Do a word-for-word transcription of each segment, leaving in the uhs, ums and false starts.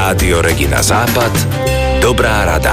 Rádio Regina Západ. Dobrá rada.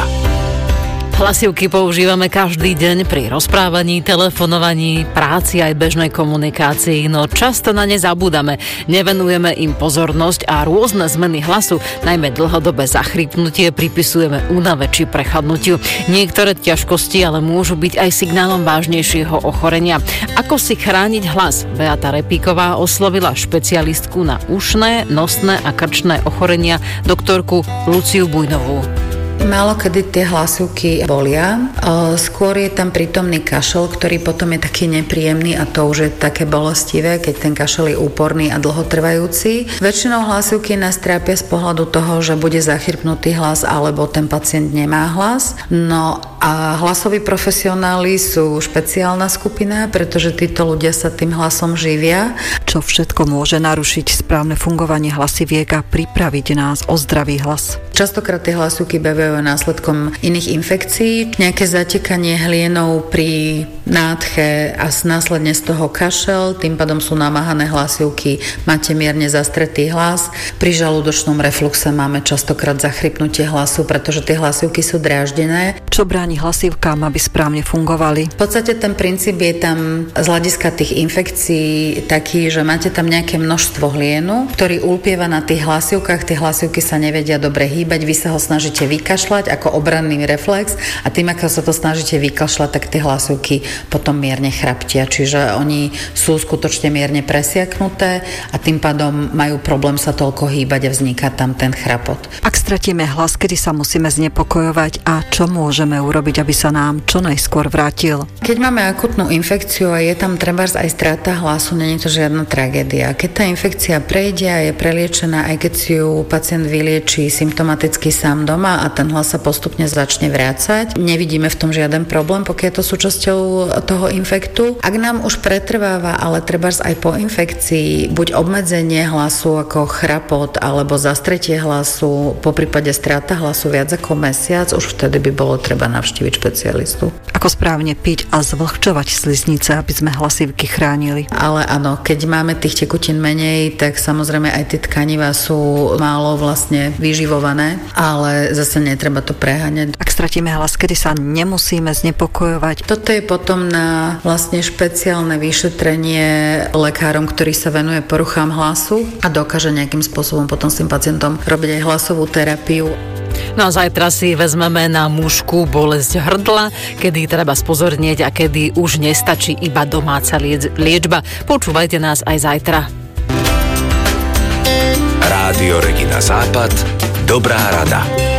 Hlasivky používame každý deň pri rozprávaní, telefonovaní, práci aj bežnej komunikácii, no často na ne zabúdame. Nevenujeme im pozornosť a rôzne zmeny hlasu, najmä dlhodobé zachrypnutie, pripisujeme únave či prechladnutiu. Niektoré ťažkosti ale môžu byť aj signálom vážnejšieho ochorenia. Ako si chrániť hlas? Beata Repíková oslovila špecialistku na ušné, nosné a krčné ochorenia, doktorku Luciu Bujnovú. Málo kedy tie hlasivky bolia, skôr je tam prítomný kašel, ktorý potom je taký nepríjemný a to už je také bolestivé, keď ten kašel je úporný a dlhotrvajúci. Väčšinou hlasivky nás trápia z pohľadu toho, že bude zachrypnutý hlas alebo ten pacient nemá hlas. No a hlasoví profesionáli sú špeciálna skupina, pretože títo ľudia sa tým hlasom živia. Čo všetko môže narušiť správne fungovanie hlasiviek a pripraviť nás o zdravý hlas? Častokrát tie hlasivky bevajú následkom iných infekcií, nejaké zatekanie hlienov pri nádche a následne z toho kašel, tým pádom sú namáhané hlasivky, máte mierne zastretý hlas. Pri žalúdočnom refluxe máme častokrát zachrypnutie hlasu, pretože tie hlasivky sú dráždené. Čo bráni hlasivkám, aby správne fungovali? V podstate ten princíp je tam z hľadiska tých infekcií taký, že máte tam nejaké množstvo hlienu, ktorý ulpieva na tých hlasivkách, tie hlasivky sa nevedia dobre hýbať, vy sa ho snažíte vykašľať ako obranný reflex a tým, ako sa to snažíte vykašľať, tak tie hlasivky potom mierne chraptia, čiže oni sú skutočne mierne presiaknuté a tým pádom majú problém sa toľko hýbať a vzniká tam ten chrapot. Ak stratíme hlas, kedy sa musíme znepokojovať a čo môžeme urobiť, aby sa nám čo najskôr vrátil? Keď máme akutnú infekciu a je tam trebárs aj strata hlasu, nie je to žiadna tragédia. Keď tá infekcia prejde a je preliečená, aj keď si ju pacient vylieči symptomaticky sám doma a ten hlas sa postupne začne vrácať, nevidíme v tom žiaden problém, pokiaľ je to súčasťou toho infektu. Ak nám už pretrváva, ale trebárs aj po infekcii, buď obmedzenie hlasu ako chrapot, alebo zastretie hlasu, po prípade strata hlasu viac ako mesiac, už vtedy by bolo treba navštíviť špecialistu. Ako správne piť a zvlhčovať sliznice, aby sme hlasivky chránili? Ale áno, keď máme tých tekutín menej, tak samozrejme aj tie tkanivá sú málo vlastne vyživované, ale zase netreba to preháňať. Ak stratíme hlas, kedy sa nemusíme znepokojovať? Toto je potom na vlastne špeciálne vyšetrenie lekárom, ktorý sa venuje poruchám hlasu a dokáže nejakým spôsobom potom s tým pacientom robiť aj hlasovú terapiu. No a zajtra si vezmeme na mužku bolesť hrdla, kedy treba spozornieť a kedy už nestačí iba domáca liečba. Počúvajte nás aj zajtra. Rádio Regina Západ. Dobrá rada.